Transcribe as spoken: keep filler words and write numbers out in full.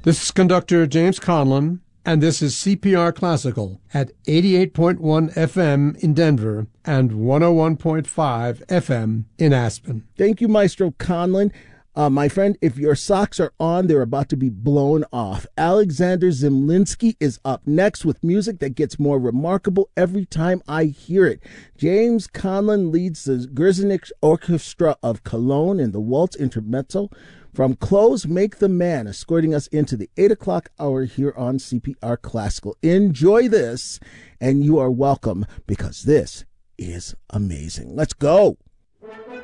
This is conductor James Conlon, and this is C P R Classical at eighty-eight point one F M in Denver and one oh one point five F M in Aspen. Thank you, Maestro Conlon. Uh, my friend, if your socks are on, they're about to be blown off. Alexander Zemlinsky is up next with music that gets more remarkable every time I hear it. James Conlon leads the Gerzenich Orchestra of Cologne in the Waltz Intermezzo. From Clothes Make the Man, escorting us into the eight o'clock hour here on C P R Classical. Enjoy this, and you are welcome, because this is amazing. Let's go.